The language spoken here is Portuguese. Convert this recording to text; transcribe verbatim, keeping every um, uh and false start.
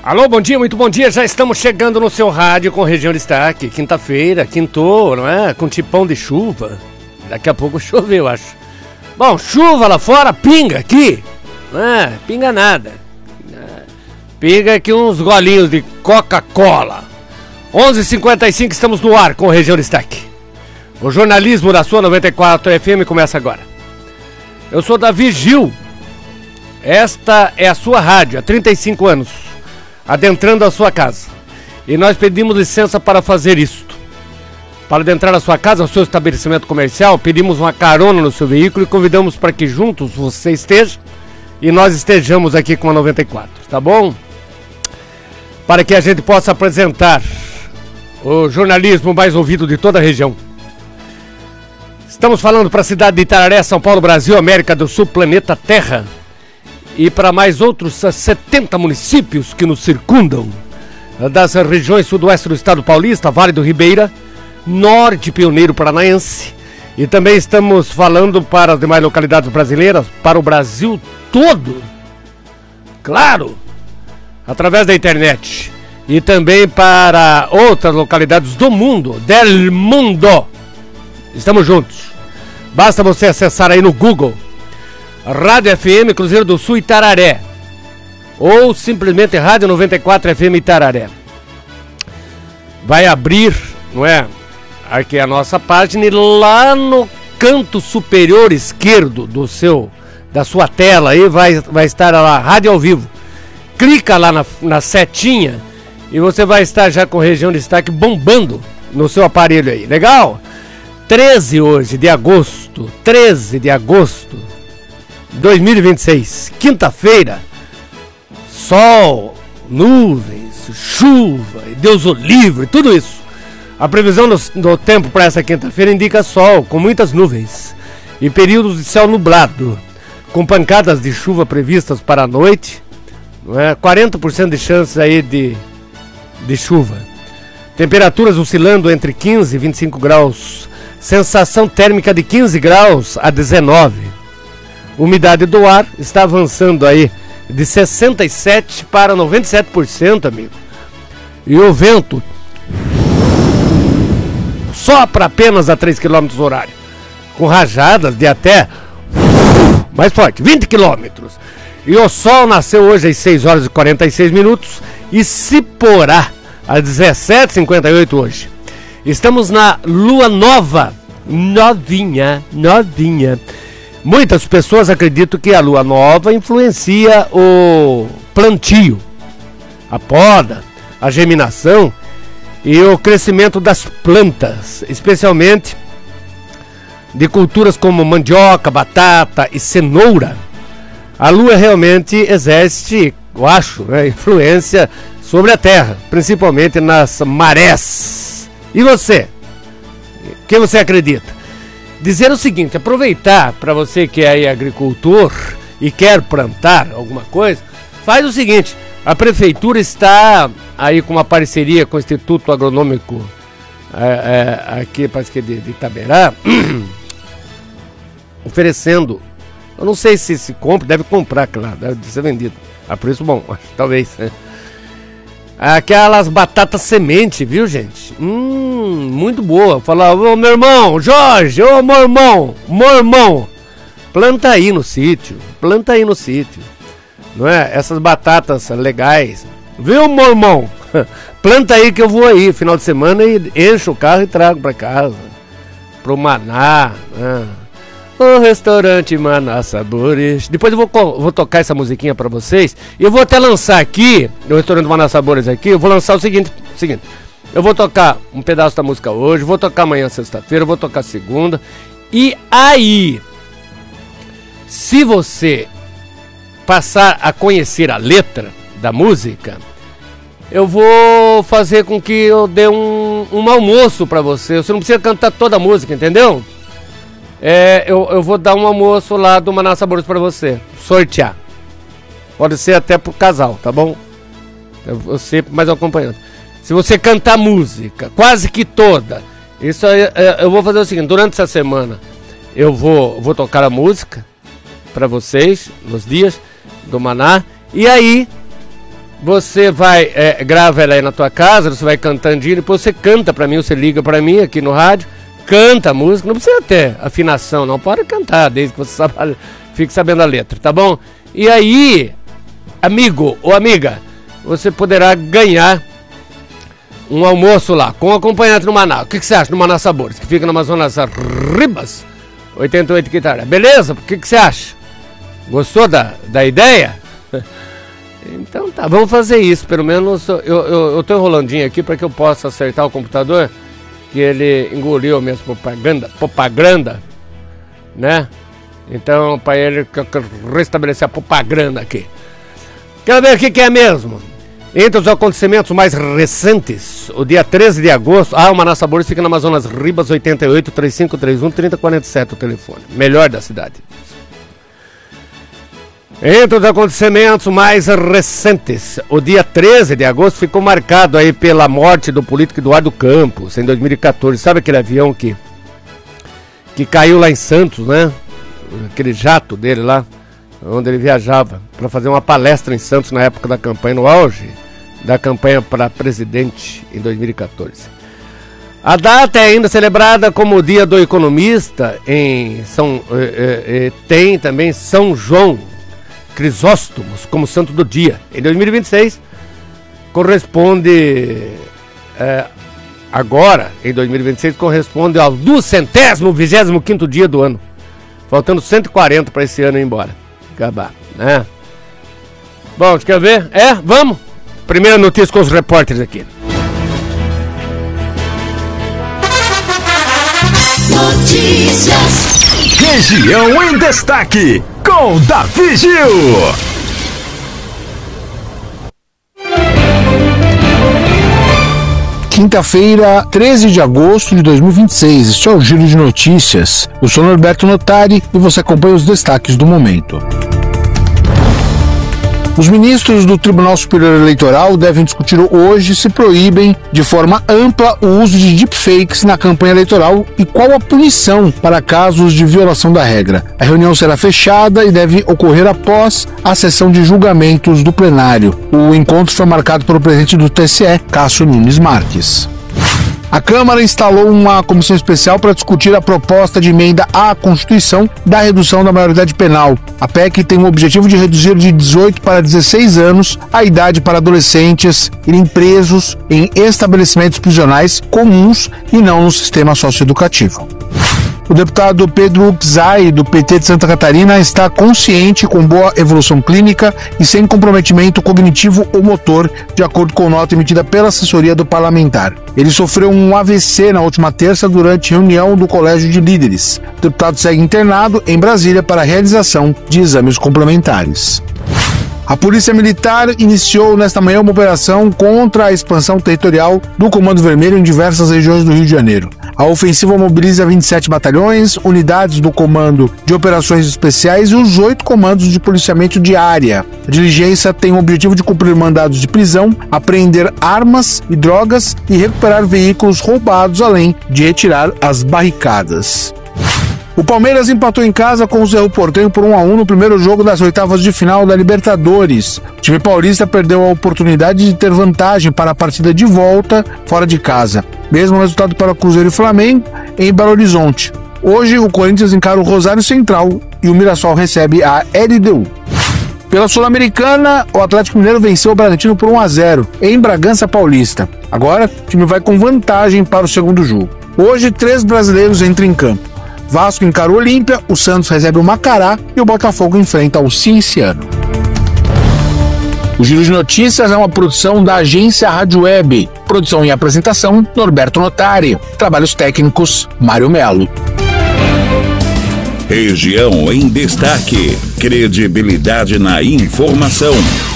Alô, bom dia, muito bom dia. Já estamos chegando no seu rádio com Região Destaque. Quinta-feira, quintou, não é? Com tipão de chuva. Daqui a pouco choveu, acho. Bom, chuva lá fora, pinga aqui. Não é? Pinga nada. Pinga aqui uns golinhos de Coca-Cola. onze e cinquenta e cinco, estamos no ar com Região Destaque. O jornalismo da sua noventa e quatro F M começa agora. Eu sou Davi Gil. Esta é a sua rádio há trinta e cinco anos, adentrando a sua casa. E nós pedimos licença para fazer isto. Para adentrar a sua casa, ao seu estabelecimento comercial, pedimos uma carona no seu veículo e convidamos para que juntos você esteja e nós estejamos aqui com a noventa e quatro, tá bom? Para que a gente possa apresentar o jornalismo mais ouvido de toda a região. Estamos falando para a cidade de Itararé, São Paulo, Brasil, América do Sul, planeta Terra. E para mais outros setenta municípios que nos circundam, das regiões sudoeste do estado paulista, Vale do Ribeira, Norte Pioneiro Paranaense, e também estamos falando para as demais localidades brasileiras, para o Brasil todo, claro, através da internet, e também para outras localidades do mundo, del mundo. Estamos juntos. Basta você acessar aí no Google Rádio F M Cruzeiro do Sul Itararé, ou simplesmente Rádio noventa e quatro F M Itararé. Vai abrir, não é, aqui a nossa página, e lá no canto superior esquerdo do seu, da sua tela aí vai, vai estar lá, Rádio ao Vivo. Clica lá na, na setinha e você vai estar já com Região Destaque bombando no seu aparelho aí, legal? treze hoje de agosto, treze de agosto dois mil e vinte e seis, quinta-feira, sol, nuvens, chuva, Deus o livre, tudo isso. A previsão do, do tempo para essa quinta-feira indica sol, com muitas nuvens e períodos de céu nublado, com pancadas de chuva previstas para a noite, não é? quarenta por cento de chances aí de, de chuva. Temperaturas oscilando entre quinze e vinte e cinco graus, sensação térmica de quinze graus a dezenove. Umidade do ar está avançando aí de sessenta e sete para noventa e sete por cento, amigo. E o vento sopra apenas a três quilômetros horário, com rajadas de até mais forte, vinte quilômetros. E o sol nasceu hoje às seis horas e quarenta e seis minutos e se porá às dezessete e cinquenta e oito hoje. Estamos na lua nova, novinha, novinha. Muitas pessoas acreditam que a lua nova influencia o plantio, a poda, a germinação e o crescimento das plantas, especialmente de culturas como mandioca, batata e cenoura. A lua realmente exerce, eu acho, né, influência sobre a terra, principalmente nas marés. E você? Quem você acredita? Dizer o seguinte, aproveitar para você que é aí agricultor e quer plantar alguma coisa, faz o seguinte, a prefeitura está aí com uma parceria com o Instituto Agronômico é, é, aqui, parece que de, de Itaberá, oferecendo, eu não sei se se compra, deve comprar, claro, deve ser vendido a preço bom, talvez, né? Aquelas batatas semente, viu, gente? Hum, muito boa. Falar, ô meu irmão, Jorge, ô meu irmão, meu irmão, planta aí no sítio, planta aí no sítio, não é? Essas batatas legais, viu, meu irmão? Planta aí que eu vou aí, final de semana, e encho o carro e trago pra casa, pro Maná, né? O restaurante Maná Sabores. Depois eu vou, vou tocar essa musiquinha pra vocês. E eu vou até lançar aqui, no restaurante Maná Sabores aqui, eu vou lançar o seguinte, seguinte. Eu vou tocar um pedaço da música hoje, vou tocar amanhã, sexta-feira, vou tocar segunda. E aí, se você passar a conhecer a letra da música, eu vou fazer com que eu dê um, um almoço pra você. Você não precisa cantar toda a música, entendeu? É, eu, eu vou dar um almoço lá do Maná Sabores pra você, sortear. Pode ser até pro casal, tá bom? Você mais acompanhando. Se você cantar música, quase que toda, isso aí, é, eu vou fazer o seguinte, durante essa semana eu vou, vou tocar a música pra vocês, nos dias do Maná, e aí Você vai, é, grava ela aí na tua casa, você vai cantandinho, depois você canta pra mim, você liga pra mim aqui no rádio, canta a música, não precisa ter afinação, não, pode cantar, desde que você sabe, fique sabendo a letra, tá bom? E aí, amigo ou amiga, você poderá ganhar um almoço lá, com acompanhante no Maná. O que, que você acha no Maná Sabores, que fica na Amazonas Ribas, oitenta e oito Quitaré? Beleza? O que, que você acha? Gostou da, da ideia? Então tá, vamos fazer isso, pelo menos eu, eu, eu tô enrolandinho aqui para que eu possa acertar o computador, que ele engoliu a minha propaganda, propaganda, né? Então, para ele restabelecer a propaganda aqui. Quero ver o que, que é mesmo. Entre os acontecimentos mais recentes, o dia treze de agosto, ah, o Maná Sabores fica na Amazonas Ribas, oitenta e oito, trinta e cinco trinta e um, trinta quarenta e sete o telefone, melhor da cidade. Entre os acontecimentos mais recentes, o dia treze de agosto ficou marcado aí pela morte do político Eduardo Campos, em dois mil e quatorze. Sabe aquele avião que, que caiu lá em Santos, né? Aquele jato dele lá, onde ele viajava para fazer uma palestra em Santos na época da campanha, no auge da campanha para presidente em dois mil e quatorze. A data é ainda celebrada como o Dia do Economista, em São, eh, eh, tem também São João Crisóstomos como santo do dia. Em dois mil e vinte e seis, corresponde, é, agora, em dois mil e vinte e seis, corresponde ao duzentésimo, vigésimo quinto dia do ano. Faltando cento e quarenta para esse ano ir embora. Acabar, né? Bom, você quer ver? É, vamos! Primeira notícia com os repórteres aqui. Notícias. Região em Destaque, com Davi Gil. Quinta-feira, treze de agosto de dois mil e vinte e seis. Este é o Giro de Notícias. Eu sou Norberto Notari e você acompanha os destaques do momento. Os ministros do Tribunal Superior Eleitoral devem discutir hoje se proíbem de forma ampla o uso de deepfakes na campanha eleitoral e qual a punição para casos de violação da regra. A reunião será fechada e deve ocorrer após a sessão de julgamentos do plenário. O encontro foi marcado pelo presidente do T S E, Cássio Nunes Marques. A Câmara instalou uma comissão especial para discutir a proposta de emenda à Constituição da redução da maioridade penal. A P E C tem o objetivo de reduzir de dezoito para dezesseis anos a idade para adolescentes irem presos em estabelecimentos prisionais comuns e não no sistema socioeducativo. O deputado Pedro Uczai, do P T de Santa Catarina, está consciente, com boa evolução clínica e sem comprometimento cognitivo ou motor, de acordo com nota emitida pela assessoria do parlamentar. Ele sofreu um A V C na última terça durante reunião do Colégio de Líderes. O deputado segue internado em Brasília para a realização de exames complementares. A Polícia Militar iniciou nesta manhã uma operação contra a expansão territorial do Comando Vermelho em diversas regiões do Rio de Janeiro. A ofensiva mobiliza vinte e sete batalhões, unidades do Comando de Operações Especiais e os oito comandos de policiamento de área. A diligência tem o objetivo de cumprir mandados de prisão, apreender armas e drogas e recuperar veículos roubados, além de retirar as barricadas. O Palmeiras empatou em casa com o Cerro Porteño por um a um no primeiro jogo das oitavas de final da Libertadores. O time paulista perdeu a oportunidade de ter vantagem para a partida de volta fora de casa. Mesmo resultado para Cruzeiro e Flamengo em Belo Horizonte. Hoje o Corinthians encara o Rosário Central e o Mirassol recebe a L D U. Pela Sul-Americana, o Atlético Mineiro venceu o Bragantino por um a zero em Bragança Paulista. Agora o time vai com vantagem para o segundo jogo. Hoje três brasileiros entram em campo. Vasco encara o Olímpia, o Santos recebe o Macará e o Botafogo enfrenta o Cienciano. O Giro de Notícias é uma produção da agência Rádio Web. Produção e apresentação, Norberto Notari. Trabalhos técnicos, Mário Melo. Região em Destaque. Credibilidade na informação.